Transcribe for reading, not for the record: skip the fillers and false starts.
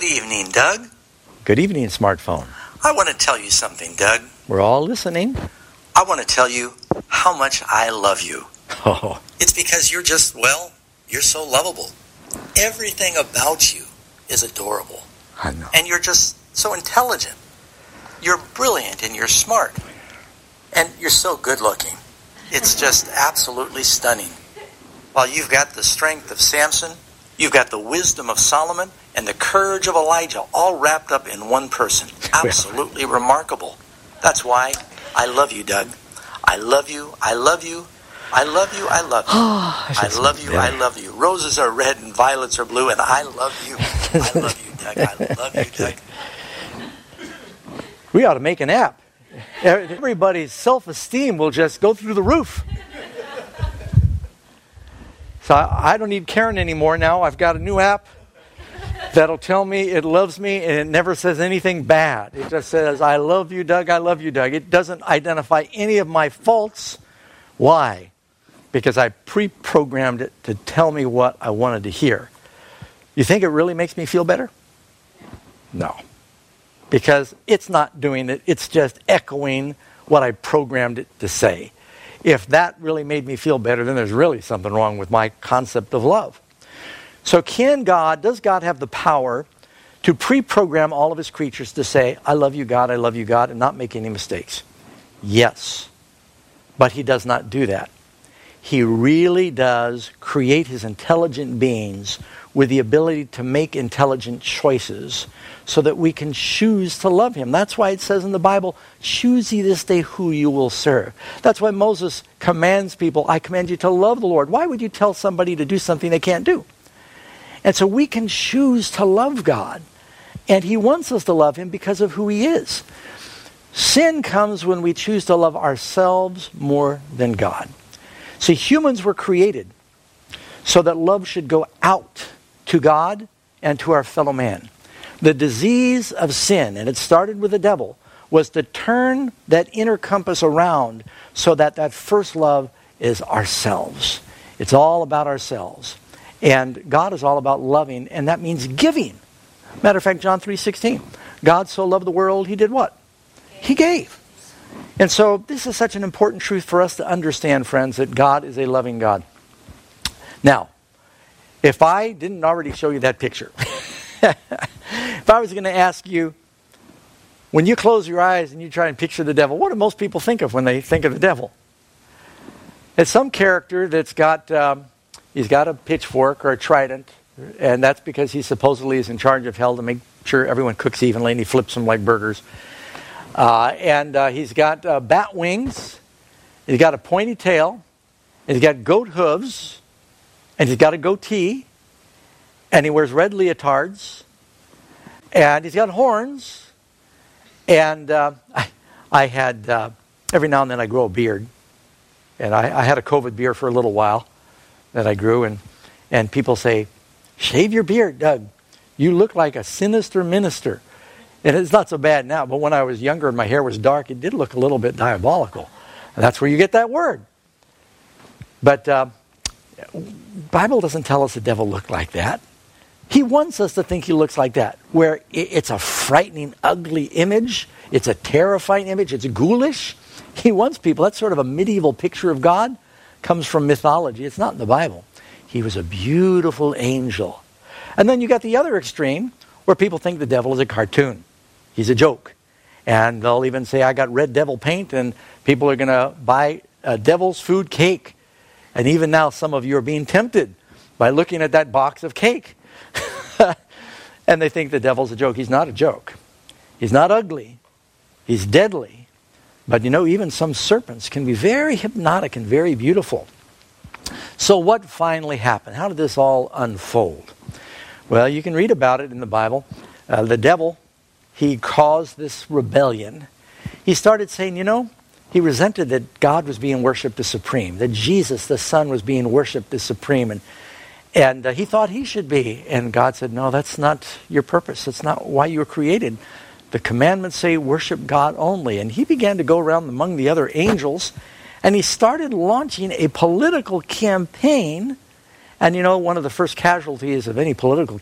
Good evening, Doug. Good evening, smartphone. I want to tell you something, Doug. We're all listening. I want to tell you how much I love you. Oh, It's because you're just, well, you're so lovable. Everything about you is adorable. I know. And you're just so intelligent. You're brilliant and you're smart. And you're so good looking. It's just absolutely stunning. While you've got the strength of Samson, you've got the wisdom of Solomon, and the courage of Elijah all wrapped up in one person. Absolutely remarkable. That's why I love you, Doug. I love you. I love you. I love you. I love you. I love you. I love you. Roses are red and violets are blue, and I love you. I love you, Doug. I love you, Doug. We ought to make an app. Everybody's self-esteem will just go through the roof. So I don't need Karen anymore now. I've got a new app that'll tell me it loves me, and it never says anything bad. It just says, I love you, Doug. I love you, Doug. It doesn't identify any of my faults. Why? Because I pre-programmed it to tell me what I wanted to hear. You think it really makes me feel better? No. Because it's not doing it. It's just echoing what I programmed it to say. If that really made me feel better, then there's really something wrong with my concept of love. So does God have the power to pre-program all of his creatures to say, I love you, God, and not make any mistakes? Yes. But he does not do that. He really does create his intelligent beings with the ability to make intelligent choices so that we can choose to love him. That's why it says in the Bible, choose ye this day who you will serve. That's why Moses commands people, I command you to love the Lord. Why would you tell somebody to do something they can't do? And so we can choose to love God. And he wants us to love him because of who he is. Sin comes when we choose to love ourselves more than God. See, humans were created so that love should go out to God and to our fellow man. The disease of sin, and it started with the devil, was to turn that inner compass around so that that first love is ourselves. It's all about ourselves. And God is all about loving, and that means giving. Matter of fact, John 3:16. God so loved the world, he did what? He gave. And so this is such an important truth for us to understand, friends, that God is a loving God. Now, if I didn't already show you that picture, if I was going to ask you, when you close your eyes and you try and picture the devil, what do most people think of when they think of the devil? It's some character that's got, he's got a pitchfork or a trident, and that's because he supposedly is in charge of hell to make sure everyone cooks evenly, and he flips them like burgers. And he's got bat wings, he's got a pointy tail, and he's got goat hooves, and he's got a goatee, and he wears red leotards, and he's got horns, and I had, every now and then I grow a beard, and I had a COVID beard for a little while that I grew, and people say, shave your beard, Doug. You look like a sinister minister. And it's not so bad now, but when I was younger and my hair was dark, it did look a little bit diabolical. And that's where you get that word. But Bible doesn't tell us the devil looked like that. He wants us to think he looks like that, where it's a frightening, ugly image. It's a terrifying image. It's ghoulish. He wants people. That's sort of a medieval picture of God. Comes from mythology. It's not in the Bible. He was a beautiful angel. And then you got the other extreme, where people think the devil is a cartoon. He's a joke. And they'll even say, I got red devil paint, and people are going to buy a devil's food cake. And even now, some of you are being tempted by looking at that box of cake. And they think the devil's a joke. He's not a joke. He's not ugly. He's deadly. But you know, even some serpents can be very hypnotic and very beautiful. So what finally happened? How did this all unfold? Well, you can read about it in the Bible. The devil, he caused this rebellion. He started saying, he resented that God was being worshipped as supreme, that Jesus, the Son, was being worshipped as supreme, and he thought he should be. And God said, no, that's not your purpose. That's not why you were created. The commandments say worship God only. And he began to go around among the other angels, and he started launching a political campaign. And one of the first casualties of any political